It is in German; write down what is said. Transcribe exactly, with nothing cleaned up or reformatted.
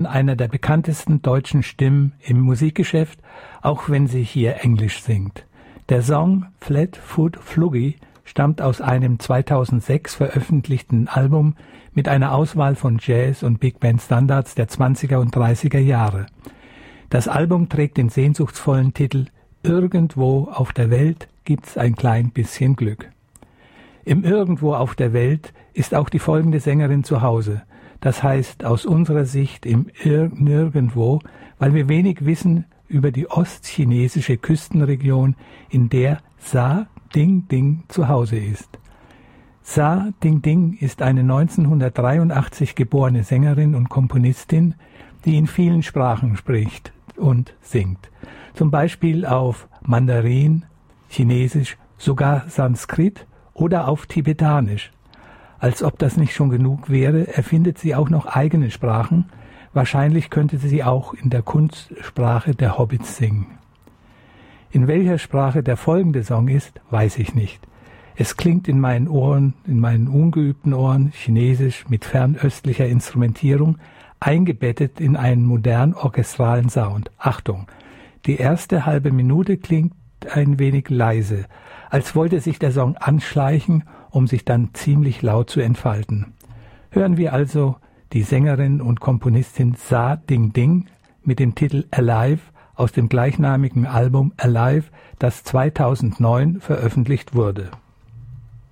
einer der bekanntesten deutschen Stimmen im Musikgeschäft, auch wenn sie hier Englisch singt. Der Song Flat Foot Fluggy stammt aus einem zweitausendsechs veröffentlichten Album mit einer Auswahl von Jazz- und Big Band Standards der zwanziger und dreißiger Jahre. Das Album trägt den sehnsuchtsvollen Titel Irgendwo auf der Welt gibt's ein klein bisschen Glück. Im Irgendwo auf der Welt ist auch die folgende Sängerin zu Hause. Das heißt aus unserer Sicht im Ir- Nirgendwo, weil wir wenig wissen über die ostchinesische Küstenregion, in der Sa Ding Ding zu Hause ist. Sa Ding Ding ist eine neunzehnhundertdreiundachtzig geborene Sängerin und Komponistin, die in vielen Sprachen spricht und singt. Zum Beispiel auf Mandarin, Chinesisch, sogar Sanskrit oder auf Tibetanisch. Als ob das nicht schon genug wäre, erfindet sie auch noch eigene Sprachen. Wahrscheinlich könnte sie auch in der Kunstsprache der Hobbits singen. In welcher Sprache der folgende Song ist, weiß ich nicht. Es klingt in meinen Ohren, in meinen ungeübten Ohren, chinesisch mit fernöstlicher Instrumentierung, eingebettet in einen modern orchestralen Sound. Achtung, die erste halbe Minute klingt ein wenig leise, als wollte sich der Song anschleichen, um sich dann ziemlich laut zu entfalten. Hören wir also die Sängerin und Komponistin Sa Ding Ding mit dem Titel Alive aus dem gleichnamigen Album Alive, das zweitausendneun veröffentlicht wurde.